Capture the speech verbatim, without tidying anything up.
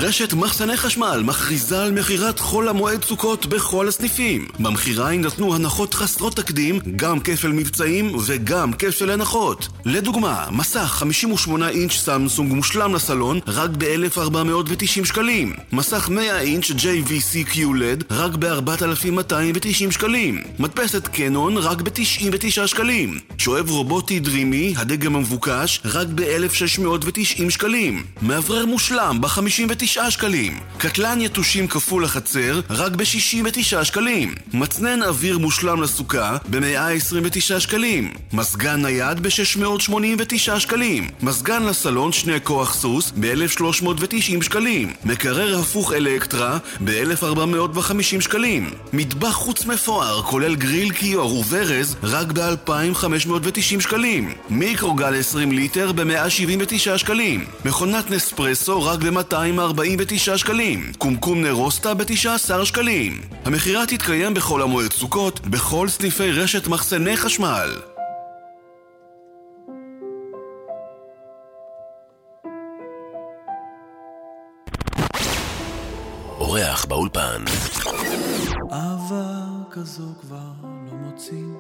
רשת מחסני חשמל מכריזה על מכירת חול המועד סוכות בכל הסניפים. במכירה יינתנו הנחות חסרות תקדים, גם כפל מבצעים וגם כפל הנחות. לדוגמה, מסך חמישים ושמונה אינץ' סמסונג מושלם לסלון רק ב-אלף ארבע מאות ותשעים שקלים. מסך מאה אינץ' ג'יי וי סי קיו-לד רק ב-ארבעת אלפים מאתיים ותשעים שקלים. מדפסת קנון רק ב-תשעים ותשעה שקלים. שואב רובוטי דרימי, הדגם המבוקש, רק ב-אלף שש מאות ותשעים שקלים. מאוורר מושלם ב-חמישים ותשעה שקלים. קטלן יתושים כפול החצר רק ב-שישים ותשעה שקלים. מצנן אוויר מושלם לסוכה ב-מאה עשרים ותשעה שקלים. מזגן נייד ב-שש מאות שמונים ותשעה שקלים. מזגן לסלון שני כוח סוס ב-אלף שלוש מאות ותשעים שקלים. מקרר הפוך אלקטרה ב-אלף ארבע מאות וחמישים שקלים. מטבח חוץ מפואר כולל גריל כיור וברז רק ב-אלפיים וחמש מאות ותשעים שקלים. מיקרוגל עשרים ליטר ב-מאה שבעים ותשעה שקלים. מכונת נספרסו רק ב-מאתיים ארבעים ותשעה שקלים. קומקום נרוסטה ב-תשעה עשר שקלים. המכירה תתקיים בכל המועד סוכות בכל סניפי רשת מחסני חשמל. אורח באולפן. אהבה כזו כבר לא מוצאים,